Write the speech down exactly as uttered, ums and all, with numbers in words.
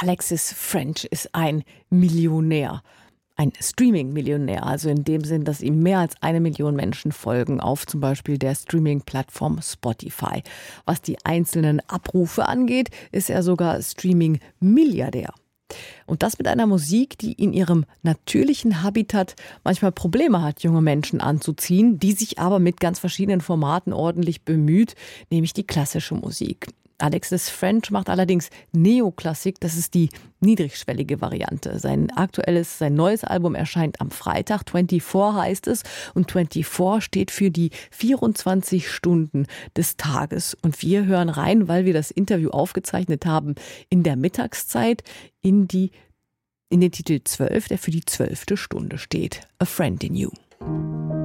Alexis French ist ein Millionär. Ein Streaming-Millionär, also in dem Sinn, dass ihm mehr als eine Million Menschen folgen auf zum Beispiel der Streaming-Plattform Spotify. Was die einzelnen Abrufe angeht, ist er sogar Streaming-Milliardär. Und das mit einer Musik, die in ihrem natürlichen Habitat manchmal Probleme hat, junge Menschen anzuziehen, die sich aber mit ganz verschiedenen Formaten ordentlich bemüht, nämlich die klassische Musik. Alexis French macht allerdings Neoklassik, das ist die niedrigschwellige Variante. Sein aktuelles, sein neues Album erscheint am Freitag, vierundzwanzig heißt es, und vierundzwanzig steht für die vierundzwanzig Stunden des Tages. Und wir hören rein, weil wir das Interview aufgezeichnet haben in der Mittagszeit, in die, in den Titel zwölf, der für die zwölfte Stunde steht. A Friend in You.